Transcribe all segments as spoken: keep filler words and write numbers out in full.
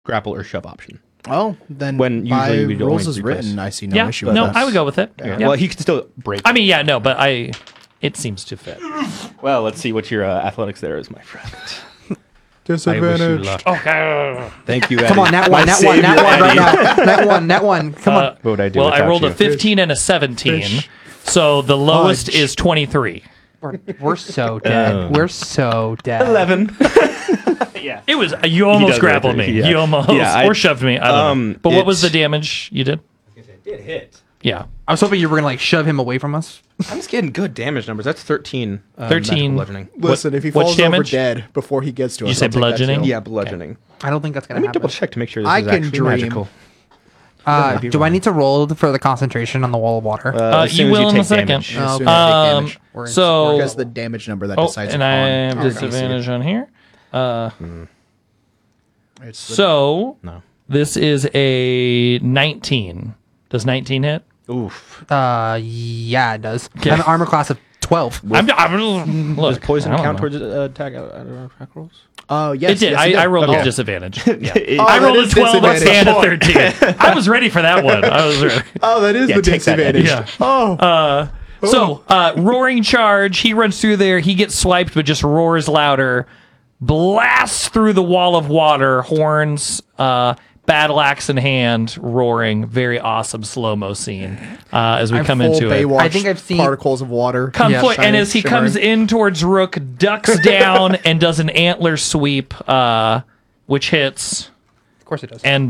grapple or shove option. Oh, then When by usually we rules only as replace. written, I see no Yeah, issue with no, that. I would go with it. Yeah. Yeah. Well, he can still break. I mean, yeah, no, but I, it seems to fit. well, let's see what your uh, athletics there is, my friend. Disadvantage. Okay. Thank you, Come on, that one, that one, that one right now. That one, that one. Come on. What would I do Well, I without rolled you? a fifteen and a seventeen, so the lowest Fudge. is twenty-three. We're, we're so dead. We're so dead. Eleven. It was you almost does grappled right there, me. yeah. You almost Yeah, I- or shoved me. I don't know. um, But what was the it's- damage you did? It did hit. Yeah, I was hoping you were gonna like shove him away from us. I'm just getting good damage numbers. That's thirteen. Uh, thirteen. magical bludgeoning. Listen, What- if he what's falls over damage? dead before he gets to us, You say I'll take that bludgeoning? too. Yeah, bludgeoning. I don't think that's gonna Let me happen. double check to make sure this I is can actually dream. magical. Uh, be do I wrong. need to roll for the concentration on the wall of water? Uh, as you soon as will you in a take second. damage. As Oh, soon okay. as you take Um, damage. We're in- so Because the damage number that oh, decides and upon I have your D C. disadvantage on here. Uh, It's the- so No. this is a nineteen. Does nineteen hit? Oof. Uh, yeah, it does. Okay. I have an armor class of twelve. I'm, I'm, look, Does poison I don't count know. towards uh, attack, uh, attack rolls? Oh, yes. It did. yes, I, it I rolled Okay. with disadvantage. Yeah. Oh, I that rolled a is twelve and disadvantage. a thirteen. I was ready for that one. I was ready. Oh, that is Yeah, the take that disadvantage. damage. Oh, Uh, so, uh, roaring charge. He runs through there. He gets swiped, but just roars louder. Blasts through the wall of water. Horns, uh, battle axe in hand, roaring. Very awesome slow mo scene uh, as we I'm come full into it. Baywatch I think I've seen- particles of water. Come Yeah, foot, and shining, as he shimmering. comes in towards Rook, ducks down and does an antler sweep, uh, which hits Of course it does. and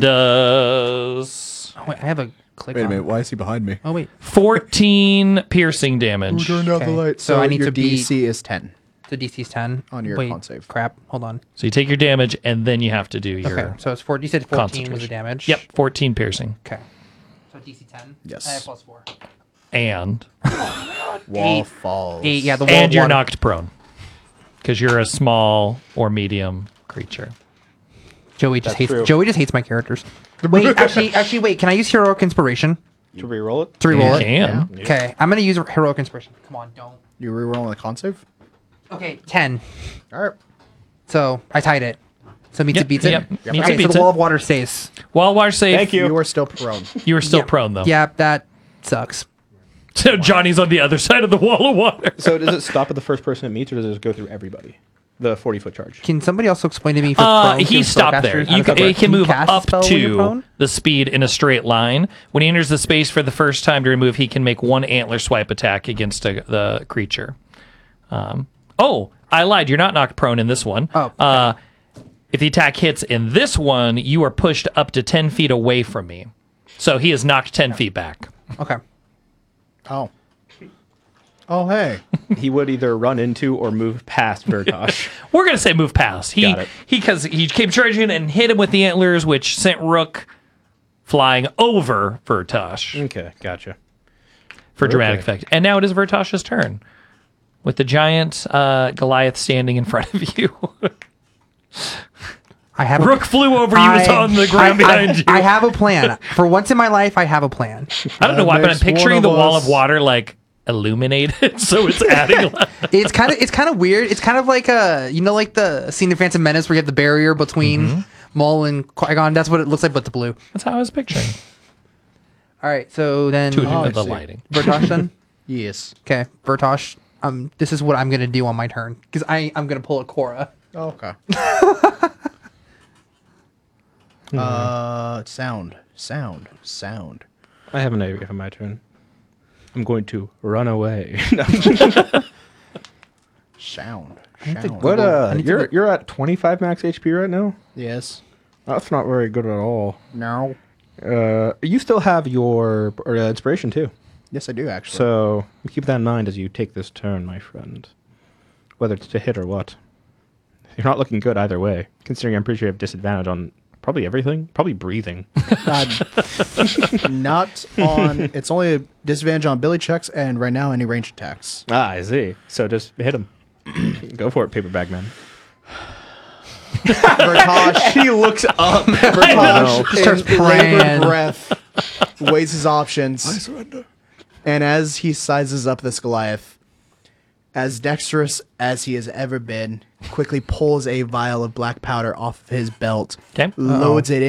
does Oh, wait, I have a click. Wait a on. minute. Why is he behind me? Oh wait. fourteen piercing damage. Who turned out the Okay. light? So I need your to beat- D C is ten. The D C's ten On your wait, con save. Crap. Hold on. So you take your damage, and then you have to do your Okay. So it's four. You said fourteen was the concentration. damage. Yep, fourteen piercing, Okay. So D C ten. Yes. I have plus four. and Wall Eight. falls. Eight. Yeah. The wall. and you're one. knocked prone because you're a small or medium creature. Joey just hates. true. Joey just hates my characters. Wait. Actually. Actually. Wait. Can I use heroic inspiration To reroll it? to You reroll it? can. Okay. I'm gonna use heroic inspiration. Come on. Don't. You rerolling the con save? Okay. Ten. All right. So I tied it. So meets Yep, it beats yep. it. Meets Okay, it so beats the it. wall of water stays. While water safe, Thank you. You are still prone. you were still Yeah. prone though. Yeah, that sucks. So Johnny's on the other side of the wall of water. So does it stop at the first person it meets, or does it go through everybody? The forty foot charge. Can somebody also explain to me for Uh, prone he and stopped there. spellcasters how You does can, that he work? can move cast a up spell when you're to prone? the speed in a straight line. When he enters the space for the first time to remove, he can make one antler swipe attack against a, the creature. Um, oh, I lied. You're not knocked prone in this one. Oh, okay. Uh, if the attack hits in this one, you are pushed up to ten feet away from me. So he is knocked ten feet back. Okay. Oh. Oh, hey. He would either run into or move past Vertosh. We're gonna say move past. He Got it. he because he came charging and hit him with the antlers, which sent Rook flying over Vertosh Okay, gotcha. for dramatic Okay. effect. And now it is Vertosh's turn, with the giant uh, Goliath standing in front of you. I have Rook flew over you. Was on the ground I, behind I, you. I have a plan. For once in my life, I have a plan. I don't know That why, but I'm makes one picturing of the wall us. of water like illuminated, so it's adding. It's kind of it's kind of weird. It's kind of like a you know like the scene in Phantom Menace where you have the barrier between Mm-hmm. Maul and Qui-Gon. That's what it looks like, but the blue. That's how I was picturing. All right, so then To Oh, I the see. lighting. Vertosh then. Yes. Okay, Vertosh. Um, this is what I'm gonna do on my turn because I I'm gonna pull a Korra. Oh, okay. uh, sound, sound, sound. I have an idea for my turn. I'm going to run away. Sound. need to Sound. What? I Uh, need to you're look- you're at twenty-five max H P right now. Yes. That's not very good at all. No. Uh, you still have your uh, inspiration too. Yes, I do actually. So keep that in mind as you take this turn, my friend. Whether it's to hit or what. You're not looking good either way, considering I'm pretty sure you have disadvantage on probably everything. Probably breathing. Uh, not on. It's only a disadvantage on Billy checks, and right now any ranged attacks. ah, I see. So just hit him. Go for it, paper bag man. Vertosh, He looks up. Vertosh Just starts in labored praying. breath weighs his options. I surrender. And as he sizes up this Goliath, as dexterous as he has ever been, quickly pulls a vial of black powder off of his belt, Okay. loads it